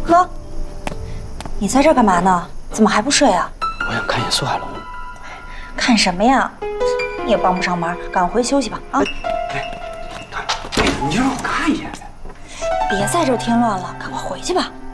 哥，你在这儿干嘛呢？怎么还不睡啊？ 我想看一眼苏海龙。 看什么呀？你也帮不上忙，赶快回去休息吧。啊！ 你就让我看一眼呗。 别在这儿添乱了，赶快回去吧。